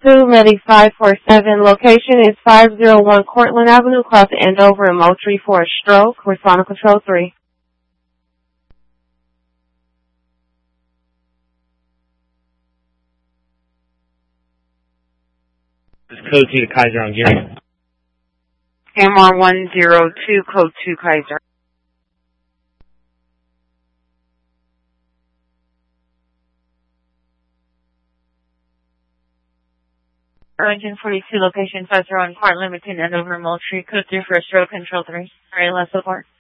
2, Medic 547. Location is 501 Cortland Avenue, across Andover and Moultrie for a stroke. Respond to Control 3. This is Code 2 to Kaiser on gear. MR 102, Code 2 Kaiser. Engine 42, location 501 Cortland between Andover and Moultrie. Code 3 for a stroke, Control 3. Sorry, less support.